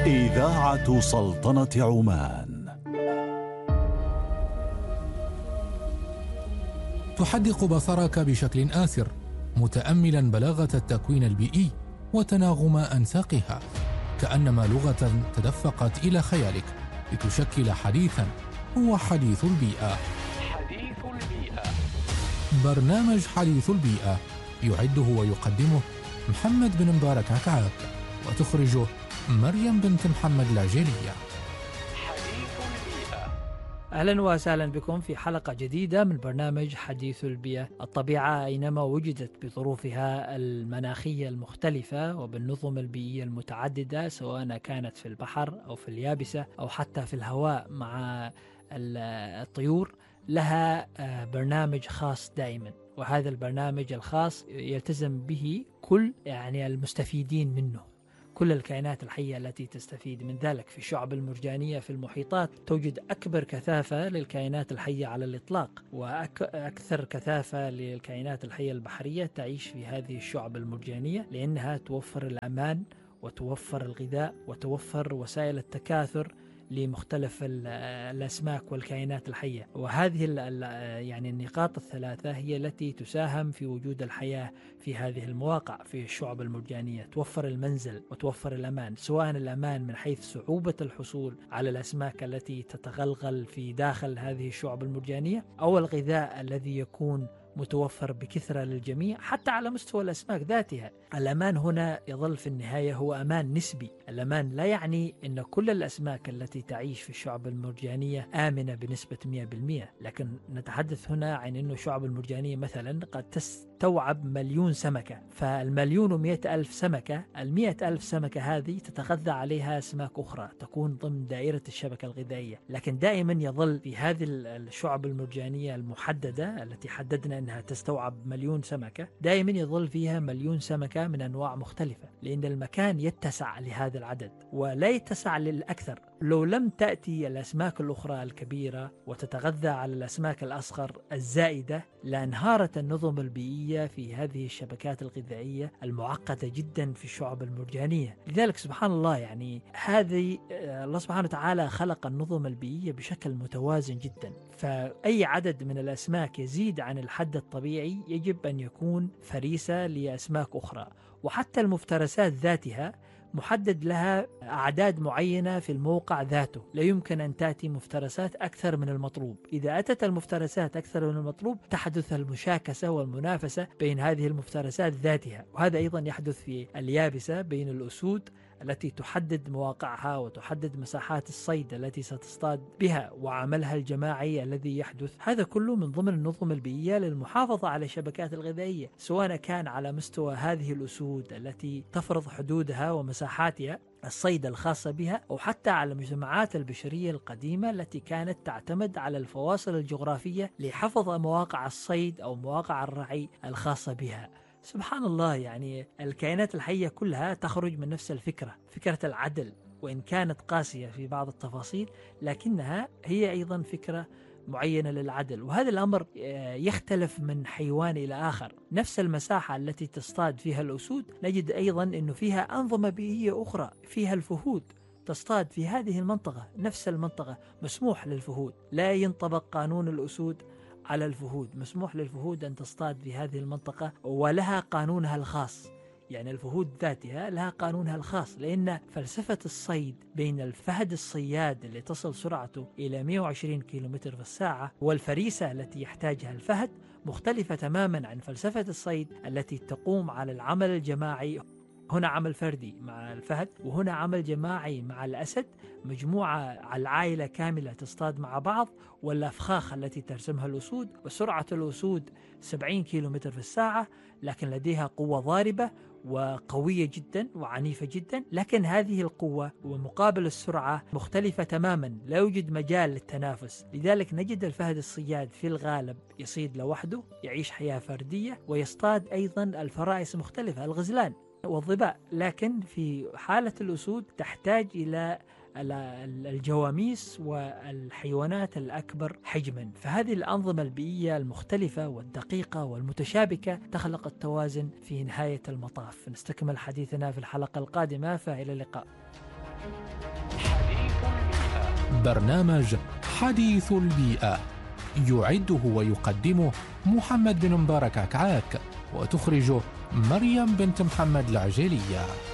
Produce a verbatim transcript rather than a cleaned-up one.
إذاعة سلطنة عمان تحدق بصرك بشكل آسر، متأملا بلاغة التكوين البيئي وتناغم أنساقها، كأنما لغة تدفقت إلى خيالك لتشكل حديثا هو حديث البيئة. حديث البيئة، برنامج حديث البيئة يعده ويقدمه محمد بن مبارك عكعاك، وتخرجه مريم بنت محمد العجيلية. حديث البيئة. أهلا وسهلا بكم في حلقة جديدة من برنامج حديث البيئة. الطبيعة أينما وجدت بظروفها المناخية المختلفة وبالنظم البيئية المتعددة، سواء كانت في البحر أو في اليابسة أو حتى في الهواء مع الطيور، لها برنامج خاص دائما، وهذا البرنامج الخاص يلتزم به كل يعني المستفيدين منه، كل الكائنات الحية التي تستفيد من ذلك. في الشعب المرجانية في المحيطات توجد أكبر كثافة للكائنات الحية على الإطلاق، وأكثر كثافة للكائنات الحية البحرية تعيش في هذه الشعب المرجانية، لأنها توفر الأمان وتوفر الغذاء وتوفر وسائل التكاثر لمختلف الأسماك والكائنات الحية. وهذه يعني النقاط الثلاثة هي التي تساهم في وجود الحياة في هذه المواقع في الشعب المرجانية. توفر المنزل وتوفر الأمان، سواء الأمان من حيث صعوبة الحصول على الأسماك التي تتغلغل في داخل هذه الشعب المرجانية، أو الغذاء الذي يكون متوفر بكثرة للجميع، حتى على مستوى الأسماك ذاتها. الأمان هنا يظل في النهاية هو أمان نسبي. الأمان لا يعني أن كل الأسماك التي تعيش في الشعب المرجانية آمنة بنسبة مئة بالمئة، لكن نتحدث هنا عن أن الشعب المرجانية مثلا قد تستوعب مليون سمكة، فالمليون ومئة ألف سمكة، المئة ألف سمكة هذه تتغذى عليها أسماك أخرى تكون ضمن دائرة الشبكة الغذائية. لكن دائما يظل في هذه الشعب المرجانية المحددة التي حددنا أنها تستوعب مليون سمكة، دائما يظل فيها مليون سمكة من أنواع مختلفة، لأن المكان يتسع لهذا العدد ولا يتسع للأكثر. لو لم تأتي الأسماك الأخرى الكبيرة وتتغذى على الأسماك الأصغر الزائدة، لانهارت النظم البيئية في هذه الشبكات الغذائية المعقدة جدا في الشعب المرجانية. لذلك سبحان الله، يعني هذه الله سبحانه وتعالى خلق النظم البيئية بشكل متوازن جدا، فأي عدد من الأسماك يزيد عن الحد الطبيعي يجب أن يكون فريسة لأسماك أخرى. وحتى المفترسات ذاتها محدد لها أعداد معينة في الموقع ذاته، لا يمكن أن تأتي مفترسات أكثر من المطلوب. إذا أتت المفترسات أكثر من المطلوب تحدث المشاكسة والمنافسة بين هذه المفترسات ذاتها، وهذا أيضا يحدث في اليابسة بين الأسود التي تحدد مواقعها وتحدد مساحات الصيد التي ستصطاد بها وعملها الجماعي الذي يحدث. هذا كله من ضمن النظم البيئية للمحافظة على الشبكات الغذائية، سواء كان على مستوى هذه الأسود التي تفرض حدودها ومساحاتها الصيد الخاصة بها، أو حتى على المجتمعات البشرية القديمة التي كانت تعتمد على الفواصل الجغرافية لحفظ مواقع الصيد أو مواقع الرعي الخاصة بها. سبحان الله، يعني الكائنات الحية كلها تخرج من نفس الفكرة، فكرة العدل، وإن كانت قاسية في بعض التفاصيل لكنها هي أيضا فكرة معينة للعدل. وهذا الأمر يختلف من حيوان إلى آخر. نفس المساحة التي تصطاد فيها الأسود نجد أيضا أنه فيها أنظمة بيئية أخرى، فيها الفهود تصطاد في هذه المنطقة، نفس المنطقة مسموح للفهود، لا ينطبق قانون الأسود على الفهود، مسموح للفهود أن تصطاد في هذه المنطقة ولها قانونها الخاص. يعني الفهود ذاتها لها قانونها الخاص، لأن فلسفة الصيد بين الفهد الصياد اللي تصل سرعته إلى مئة وعشرين كيلومتر في الساعة والفريسة التي يحتاجها الفهد مختلفة تماما عن فلسفة الصيد التي تقوم على العمل الجماعي. هنا عمل فردي مع الفهد، وهنا عمل جماعي مع الأسد، مجموعة العائلة كاملة تصطاد مع بعض، والأفخاخ التي ترسمها الأسود. وسرعة الأسود سبعين كيلومتر في الساعة، لكن لديها قوة ضاربة وقوية جدا وعنيفة جدا، لكن هذه القوة ومقابل السرعة مختلفة تماما، لا يوجد مجال للتنافس. لذلك نجد الفهد الصياد في الغالب يصيد لوحده، يعيش حياة فردية، ويصطاد أيضا الفرائس مختلفة، الغزلان والظباء. لكن في حالة الأسود تحتاج إلى الجواميس والحيوانات الأكبر حجما. فهذه الأنظمة البيئية المختلفة والدقيقة والمتشابكة تخلق التوازن في نهاية المطاف. نستكمل حديثنا في الحلقة القادمة، فإلى اللقاء. برنامج حديث البيئة، يعده ويقدمه محمد بن مبارك عكعاك، وتخرجه مريم بنت محمد العجيلية.